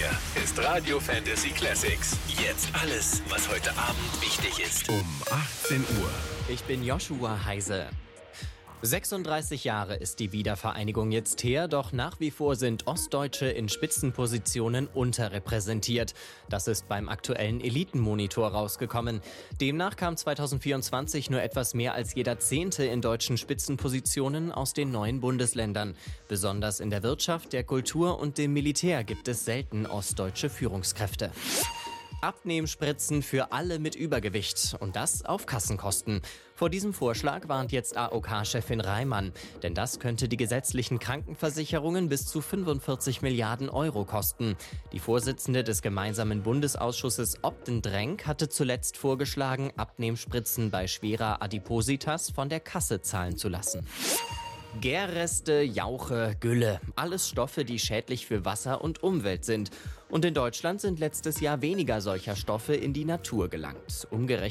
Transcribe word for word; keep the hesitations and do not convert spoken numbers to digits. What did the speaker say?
Hier ist Radio Fantasy Classics. Jetzt alles, was heute Abend wichtig ist. Um achtzehn Uhr. Ich bin Joshua Heise. sechsunddreißig Jahre ist die Wiedervereinigung jetzt her, doch nach wie vor sind Ostdeutsche in Spitzenpositionen unterrepräsentiert. Das ist beim aktuellen Elitenmonitor rausgekommen. Demnach kam zweitausendvierundzwanzig nur etwas mehr als jeder Zehnte in deutschen Spitzenpositionen aus den neuen Bundesländern. Besonders in der Wirtschaft, der Kultur und dem Militär gibt es selten ostdeutsche Führungskräfte. Abnehmspritzen für alle mit Übergewicht und das auf Kassenkosten. Vor diesem Vorschlag warnt jetzt A O K-Chefin Reimann, denn das könnte die gesetzlichen Krankenversicherungen bis zu fünfundvierzig Milliarden Euro kosten. Die Vorsitzende des gemeinsamen Bundesausschusses Opten-Drenk hatte zuletzt vorgeschlagen, Abnehmspritzen bei schwerer Adipositas von der Kasse zahlen zu lassen. Gärreste, Jauche, Gülle, alles Stoffe, die schädlich für Wasser und Umwelt sind. Und in Deutschland sind letztes Jahr weniger solcher Stoffe in die Natur gelangt. Umgerechnet